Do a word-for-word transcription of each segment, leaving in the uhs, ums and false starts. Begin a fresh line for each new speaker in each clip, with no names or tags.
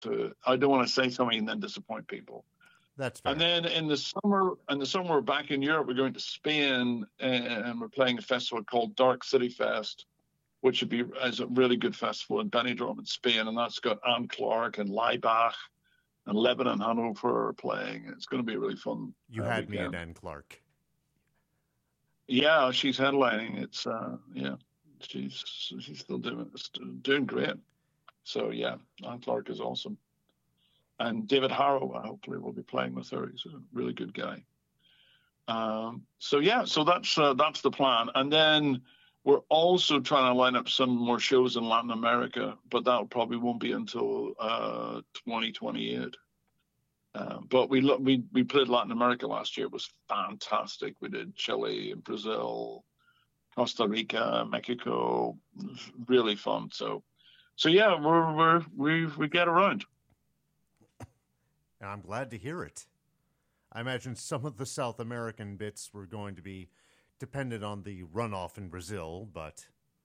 to. I don't want to say something and then disappoint people.
That's fair.
And then in the summer, in the summer, we're back in Europe. We're going to Spain, and we're playing a festival called Dark City Fest, which would be is a really good festival in Benidorm in Spain, and that's got Anne Clark and Laibach and Lebanon Hanover playing. It's going to be a really fun.
You
uh,
had
weekend.
me at Anne Clark.
Yeah, she's headlining. It's uh, yeah, she's she's still doing doing great. So yeah, Anne Clark is awesome. And David Harrow, hopefully, will be playing with her. He's a really good guy. Um, so yeah, so that's uh, that's the plan. And then we're also trying to line up some more shows in Latin America, but that probably won't be until uh, twenty twenty-eight. Uh, but we we we played Latin America last year. It was fantastic. We did Chile, Brazil, Costa Rica, Mexico. It was really fun. So, so yeah, we're we're we we get around.
And I'm glad to hear it. I imagine some of the South American bits were going to be dependent on the runoff in Brazil, but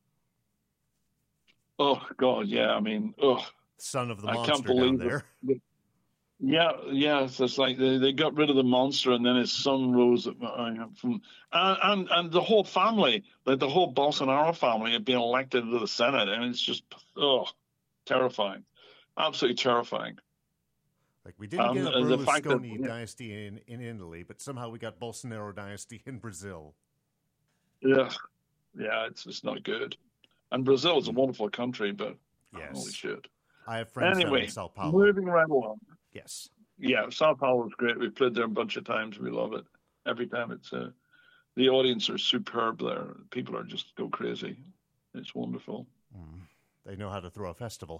oh God, yeah. I mean, oh,
son of the
I can't
monster down
believe
there.
it. Yeah, yeah. It's just like they, they got rid of the monster, and then his son rose up from, and, and and the whole family, like the whole Bolsonaro family, had been elected to the Senate, and it's just oh, terrifying, absolutely terrifying.
Like we didn't
Um,
get a
and the fact that-
Berlusconi dynasty in, in Italy, but somehow we got Bolsonaro dynasty in Brazil.
Yeah, yeah. It's it's not good. And Brazil is a wonderful country, but
Yes.
holy shit.
I have friends down
Anyway,
in Sao Paulo.
moving right along.
Yes.
Yeah, Sao Paulo is great. We've played there a bunch of times. We love it. Every time it's uh, the audience are superb there. People are just go crazy. It's wonderful.
Mm. They know how to throw a festival.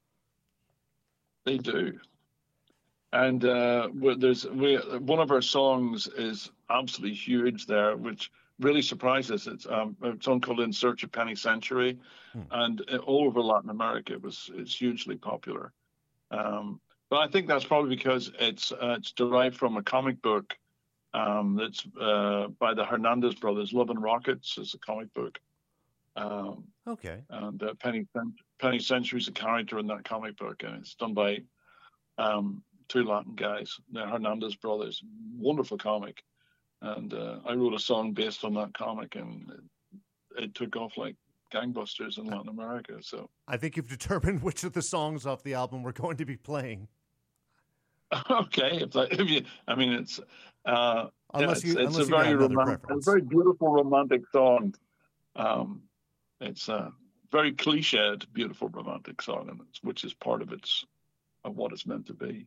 They do. And uh, we- there's we one of our songs is absolutely huge there, which really surprised us. It's um, a song called "In Search of Penny Century,"
Hmm.
and uh, all over Latin America, it was it's hugely popular. Um, but I think that's probably because it's uh, it's derived from a comic book um, that's uh, by the Hernandez brothers. Love and Rockets is a comic book, um,
Okay.
and uh, Penny Cent- Penny Century is a character in that comic book, and it's done by um, two Latin guys, the Hernandez brothers. Wonderful comic, and uh, I wrote a song based on that comic, and it, it took off like gangbusters in Latin America. So
I think you've determined which of the songs off the album we're going to be playing.
okay, if, that, if you, I mean, it's uh,
Unless
yeah,
you,
it's,
unless
it's a
you got
very
another
romantic,
preference.
a very beautiful romantic song. Um, it's a very cliched, beautiful romantic song, and it's, which is part of its of what it's meant to be.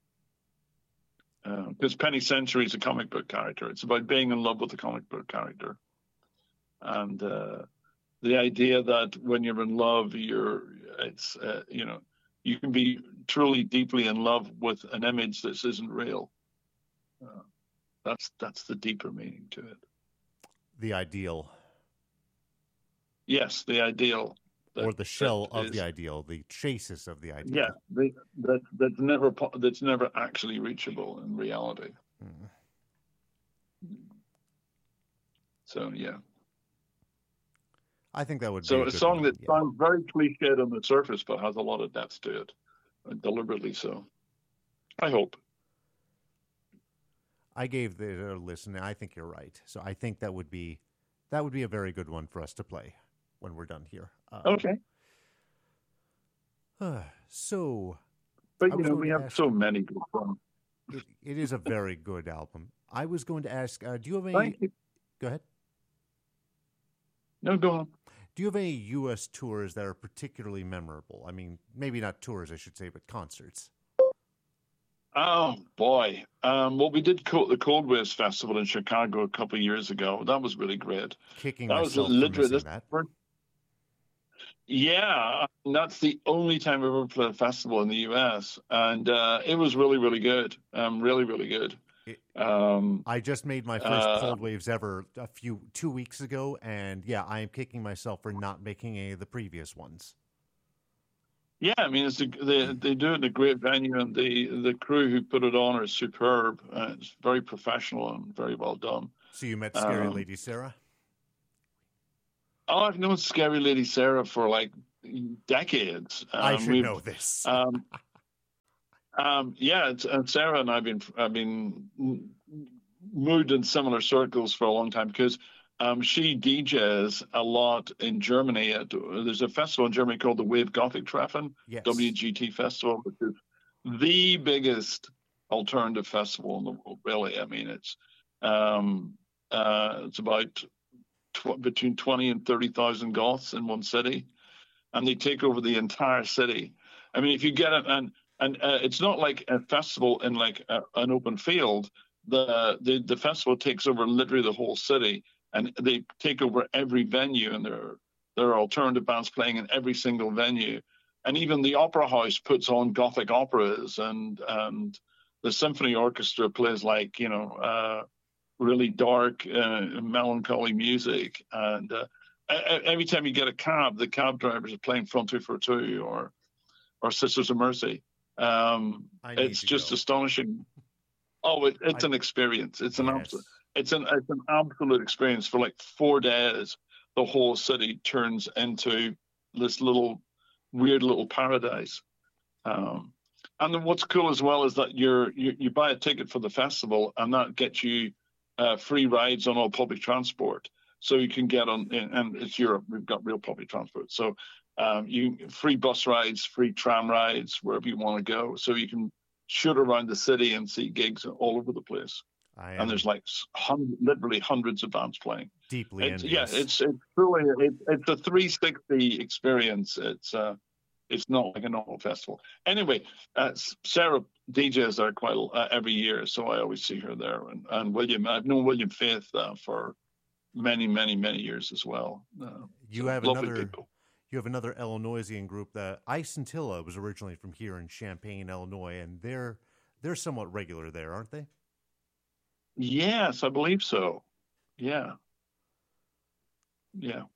Because uh, Penny Century is a comic book character. It's about being in love with a comic book character, and uh, the idea that when you're in love, you're it's uh, you know you can be truly deeply in love with an image that isn't real. Uh, that's that's the deeper meaning to it.
The ideal.
Yes, the ideal.
That, or the shell of
is,
the ideal, the chasis of the ideal.
Yeah, the, that that's never that's never actually reachable in reality. Hmm. So yeah,
I think that would.
So
be a,
a
good
song
one.
that
yeah.
sounds very cliched on the surface, but has a lot of depth to it, deliberately so. I hope.
I gave the a listen. I think you're right. So I think that would be that would be a very good one for us to play when we're done here.
Uh, okay.
Uh, so,
but you know, we have ask, so many good songs.
It, it is a very good album. I was going to ask, uh, do you have any?
Thank you.
Go ahead.
No, go on.
Do you have any U S tours that are particularly memorable? I mean, maybe not tours, I should say, but concerts.
Oh boy! Um, well, we did co- the Cold Waves Festival in Chicago a couple of years ago. That was really great.
Kicking
that
myself
was literally
for missing that.
First, yeah, that's the only time I've ever played a festival in the U S, and uh, it was really, really good. Um, really, really good.
It,
um,
I just made my first uh, Cold Waves ever a few two weeks ago, and yeah, I am kicking myself for not making any of the previous ones.
Yeah, I mean, it's a, they they do it in a great venue, and the the crew who put it on are superb. Uh, it's very professional and very well done.
So you met Scary um, Lady Sarah?
Oh, I've known Scary Lady Sarah for like decades. Um,
I should know this.
um, Um, yeah, it's, and Sarah and I've been I've been moved in similar circles for a long time because um, she D Js a lot in Germany. At, there's a festival in Germany called the Wave Gothic Treffen,
Yes.
W G T Festival, which is the biggest alternative festival in the world. Really, I mean, it's um, uh, it's about tw- between twenty and thirty thousand goths in one city, and they take over the entire city. I mean, if you get it, and and uh, it's not like a festival in like a, an open field. The, the the festival takes over literally the whole city, and they take over every venue, and there are, there are alternative bands playing in every single venue, and even the opera house puts on Gothic operas, and and the symphony orchestra plays like you know uh, really dark, uh, melancholy music, and uh, every time you get a cab, the cab drivers are playing Front Two for Two or or Sisters of Mercy. Um,
I need
it's
to
just
go.
astonishing. Oh, it, it's
I,
an experience. It's an absolute.
yes.
It's an it's an absolute experience for like four days. The whole city turns into this little weird little paradise. Um, and then what's cool as well is that you're you, you buy a ticket for the festival, and that gets you uh, free rides on all public transport. So you can get on, and it's Europe. We've got real public transport. So um, you free bus rides, free tram rides wherever you want to go. So you can shoot around the city and see gigs all over the place.
I
And
am
there's like hundred, literally hundreds of bands playing.
deeply
It's yeah,
envious.
it's it's truly it, it's a three sixty experience. It's uh it's not like a normal festival. Anyway, uh, Sarah D Js there quite uh, every year, so I always see her there. And, and William, I've known William Faith uh, for many, many, many years as well. Uh,
You
so
have
lovely
another
people.
you have another Illinoisian group. That Ice Antilla was originally from here in Champaign, Illinois, and they're they're somewhat regular there, aren't they?
Yes, I believe so. Yeah, yeah.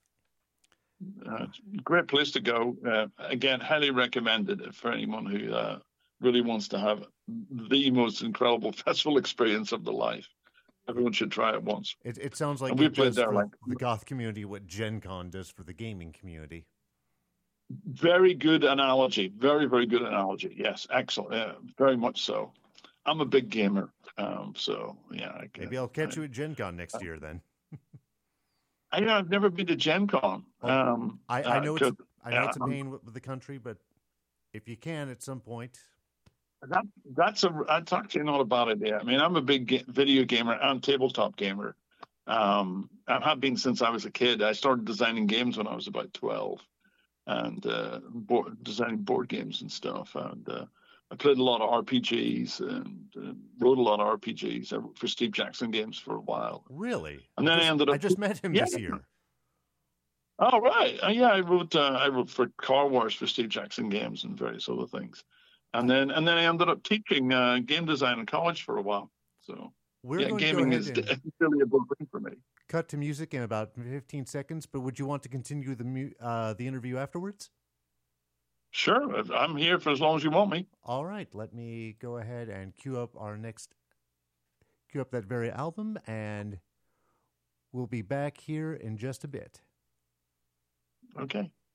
Uh, great place to go. Uh, again, highly recommended for anyone who uh, really wants to have the most incredible festival experience of their life. Everyone should try it once.
It it sounds
And
like
we
it
played
does
there
for
like
the goth community what Gen Con does for the gaming community.
very good analogy. Very, very good analogy. Yes, excellent. Yeah, very much so. I'm a big gamer, um, so yeah. I,
Maybe I'll catch
I,
you at Gen Con
I,
next year then.
I, I've never been to Gen Con.
Oh,
Um,
I, I
uh,
know it's
'cause,
a, I know
uh,
it's a pain with the country, but if you can at some point,
that, that's a that's actually not a bad idea. I mean, I'm a big ga- video gamer and tabletop gamer. Um, I have been since I was a kid. I started designing games when I was about twelve, and uh, board, designing board games and stuff. And uh, I played a lot of R P Gs and uh, wrote a lot of R P Gs. I wrote for Steve Jackson games for a while,
really,
and
I
then I
just
ended
I
up.
just met him
Yeah.
this year.
Oh right. Uh, yeah, I wrote. Uh, I wrote for Car Wars for Steve Jackson games and various other things, and
I,
then and then I ended up teaching uh, game design in college for a while. So
we're
yeah,
going to go
gaming
ahead
is
and
really a big thing for me.
cut to music in about fifteen seconds. But would you want to continue the mu- uh, the interview afterwards?
Sure, I'm here for as long as you want me.
All right, let me go ahead and cue up our next cue up that very album, and we'll be back here in just a bit.
Okay.